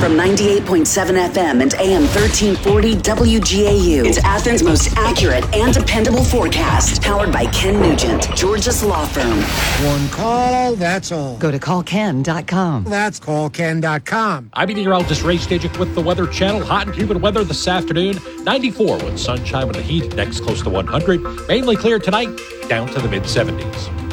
From 98.7 FM and AM 1340 WGAU. It's Athens' most accurate and dependable forecast. Powered by Ken Nugent, Georgia's law firm. One call, that's all. Go to callken.com. That's callken.com. I'm meteorologist Ray Stajic with the Weather Channel. Hot and humid weather this afternoon. 94 with sunshine with the heat. Next close to 100. Mainly clear tonight, down to the mid-70s.